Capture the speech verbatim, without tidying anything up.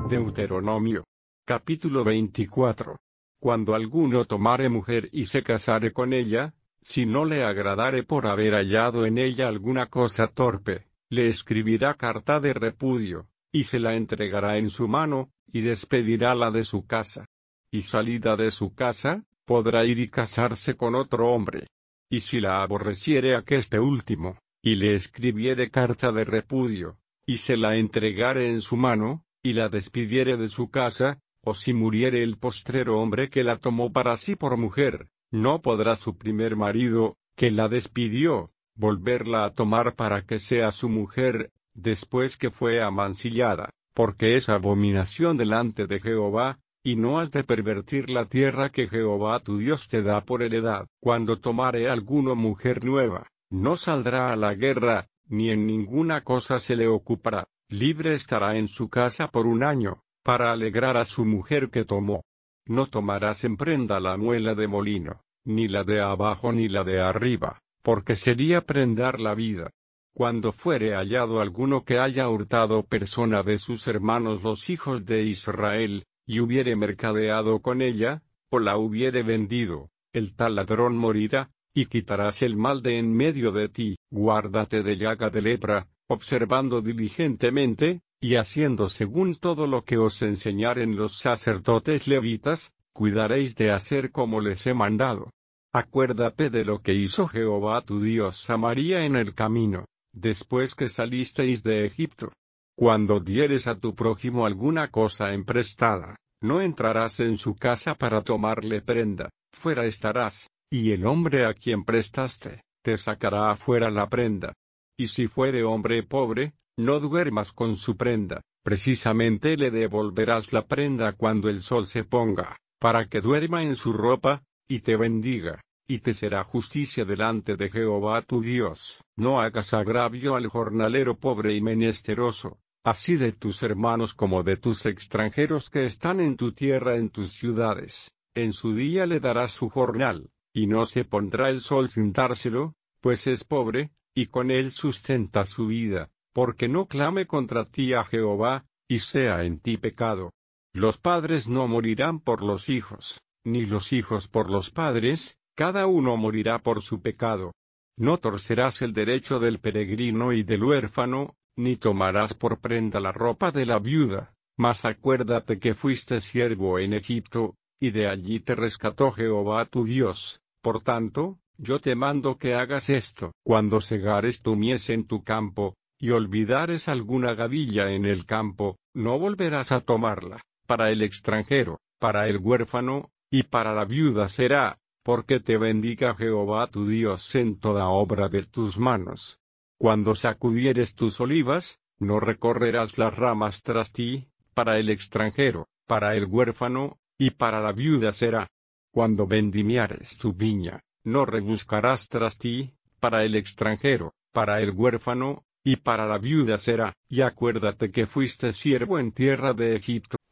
Deuteronomio. Capítulo veinticuatro. Cuando alguno tomare mujer y se casare con ella, si no le agradare por haber hallado en ella alguna cosa torpe, le escribirá carta de repudio, y se la entregará en su mano, y despedirála de su casa. Y salida de su casa, podrá ir y casarse con otro hombre. Y si la aborreciere aqueste último, y le escribiere carta de repudio, y se la entregare en su mano, y la despidiere de su casa, o si muriere el postrero hombre que la tomó para sí por mujer, no podrá su primer marido, que la despidió, volverla a tomar para que sea su mujer, después que fue amancillada, porque es abominación delante de Jehová, y no has de pervertir la tierra que Jehová tu Dios te da por heredad. Cuando tomare alguno mujer nueva, no saldrá a la guerra, ni en ninguna cosa se le ocupará, libre estará en su casa por un año, para alegrar a su mujer que tomó. No tomarás en prenda la muela de molino, ni la de abajo ni la de arriba, porque sería prendar la vida. Cuando fuere hallado alguno que haya hurtado persona de sus hermanos los hijos de Israel, y hubiere mercadeado con ella, o la hubiere vendido, el tal ladrón morirá, y quitarás el mal de en medio de ti. Guárdate de llaga de lepra, observando diligentemente, y haciendo según todo lo que os enseñaren los sacerdotes levitas, cuidaréis de hacer como les he mandado. Acuérdate de lo que hizo Jehová tu Dios a María en el camino, después que salisteis de Egipto. Cuando dieres a tu prójimo alguna cosa emprestada, no entrarás en su casa para tomarle prenda, fuera estarás, y el hombre a quien prestaste, te sacará afuera la prenda. Y si fuere hombre pobre, no duermas con su prenda, precisamente le devolverás la prenda cuando el sol se ponga, para que duerma en su ropa, y te bendiga, y te será justicia delante de Jehová tu Dios. No hagas agravio al jornalero pobre y menesteroso, así de tus hermanos como de tus extranjeros que están en tu tierra en tus ciudades. En su día le darás su jornal, y no se pondrá el sol sin dárselo, pues es pobre, y con él sustenta su vida, porque no clame contra ti a Jehová, y sea en ti pecado. Los padres no morirán por los hijos, ni los hijos por los padres, cada uno morirá por su pecado. No torcerás el derecho del peregrino y del huérfano, ni tomarás por prenda la ropa de la viuda, mas acuérdate que fuiste siervo en Egipto, y de allí te rescató Jehová tu Dios. Por tanto, yo te mando que hagas esto. Cuando segares tu mies en tu campo, y olvidares alguna gavilla en el campo, no volverás a tomarla. Para el extranjero, para el huérfano, y para la viuda será, porque te bendiga Jehová tu Dios en toda obra de tus manos. Cuando sacudieres tus olivas, no recorrerás las ramas tras ti, para el extranjero, para el huérfano, y para la viuda será. Cuando vendimiares tu viña, no rebuscarás tras ti, para el extranjero, para el huérfano, y para la viuda será. Y acuérdate que fuiste siervo en tierra de Egipto,